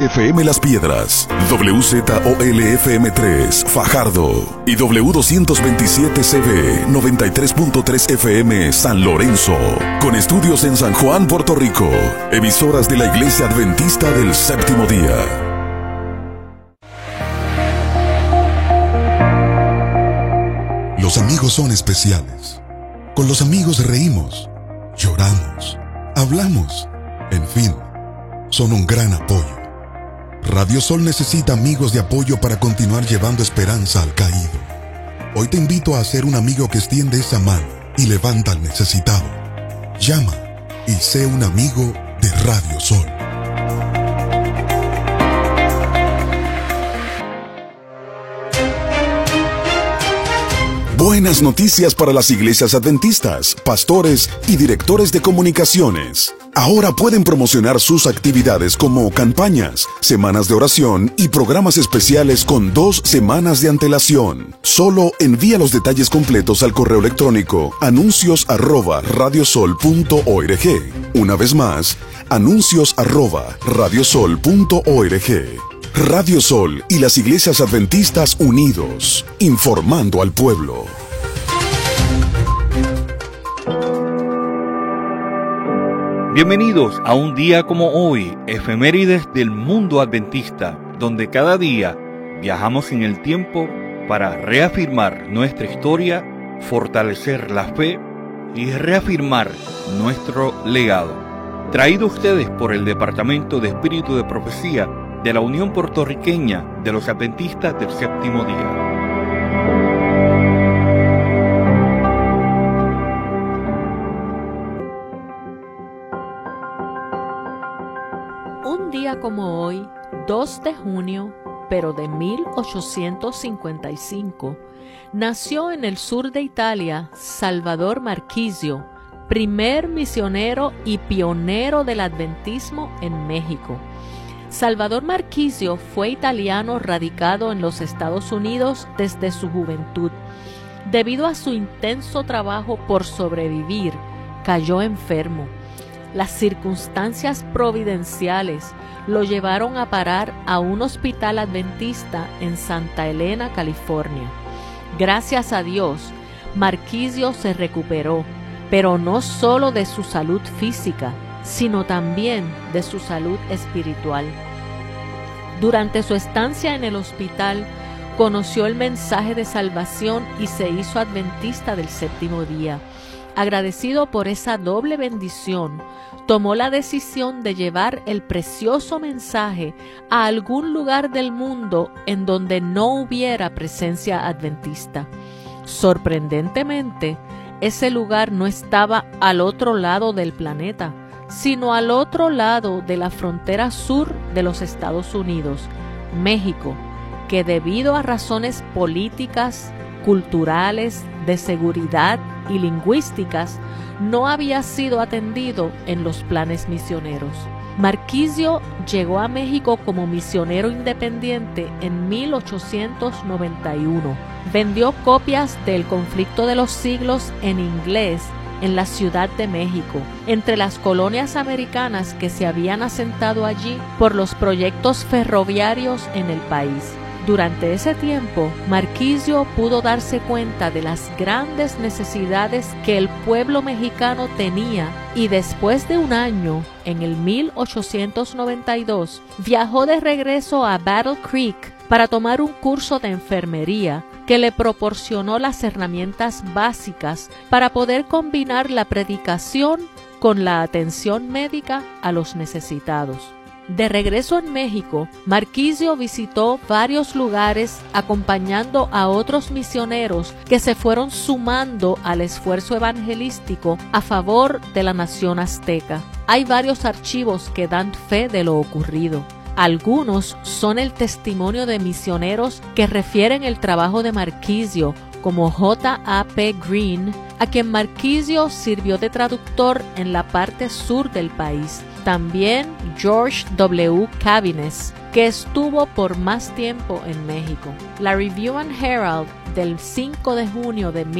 FM Las Piedras, WZOL-FM3 Fajardo y W227CB 93.3 FM San Lorenzo, con estudios en San Juan, Puerto Rico, emisoras de la Iglesia Adventista del Séptimo Día. Los amigos son especiales. Con los amigos reímos, lloramos, hablamos, en fin, son un gran apoyo. Radio Sol necesita amigos de apoyo para continuar llevando esperanza al caído. Hoy te invito a ser un amigo que extiende esa mano y levanta al necesitado. Llama y sé un amigo de Radio Sol. Buenas noticias para las iglesias adventistas, pastores y directores de comunicaciones. Ahora pueden promocionar sus actividades como campañas, semanas de oración y programas especiales con 2 semanas de antelación. Solo envía los detalles completos al correo electrónico anuncios@radiosol.org. Una vez más, anuncios@radiosol.org. Radio Sol y las iglesias adventistas unidos, informando al pueblo. Bienvenidos a un día como hoy, efemérides del mundo adventista, donde cada día viajamos en el tiempo para reafirmar nuestra historia, fortalecer la fe y reafirmar nuestro legado. Traído a ustedes por el Departamento de Espíritu de Profecía de la Unión Puertorriqueña de los Adventistas del Séptimo Día. Un día como hoy, 2 de junio, pero de 1855, nació en el sur de Italia Salvador Marchisio, primer misionero y pionero del adventismo en México. Salvador Marchisio fue italiano radicado en los Estados Unidos desde su juventud. Debido a su intenso trabajo por sobrevivir, cayó enfermo. Las circunstancias providenciales lo llevaron a parar a un hospital adventista en Santa Elena, California. Gracias a Dios, Marchisio se recuperó, pero no solo de su salud física, sino también de su salud espiritual. Durante su estancia en el hospital, conoció el mensaje de salvación y se hizo adventista del séptimo día. Agradecido por esa doble bendición, tomó la decisión de llevar el precioso mensaje a algún lugar del mundo en donde no hubiera presencia adventista. Sorprendentemente, ese lugar no estaba al otro lado del planeta, sino al otro lado de la frontera sur de los Estados Unidos, México, que debido a razones políticas, culturales, de seguridad y lingüísticas, no había sido atendido en los planes misioneros. Marchisio llegó a México como misionero independiente en 1891. Vendió copias del Conflicto de los Siglos en inglés en la Ciudad de México, entre las colonias americanas que se habían asentado allí por los proyectos ferroviarios en el país. Durante ese tiempo, Marchisio pudo darse cuenta de las grandes necesidades que el pueblo mexicano tenía y después de un año, en el 1892, viajó de regreso a Battle Creek para tomar un curso de enfermería que le proporcionó las herramientas básicas para poder combinar la predicación con la atención médica a los necesitados. De regreso en México, Marchisio visitó varios lugares acompañando a otros misioneros que se fueron sumando al esfuerzo evangelístico a favor de la nación azteca. Hay varios archivos que dan fe de lo ocurrido. Algunos son el testimonio de misioneros que refieren el trabajo de Marchisio, como J.A.P. Green, a quien Marchisio sirvió de traductor en la parte sur del país. También George W. Cabines, que estuvo por más tiempo en México. La Review and Herald del 5 de junio de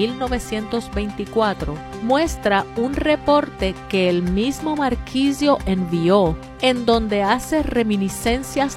1924 muestra un reporte que el mismo Marchisio envió, en donde hace reminiscencias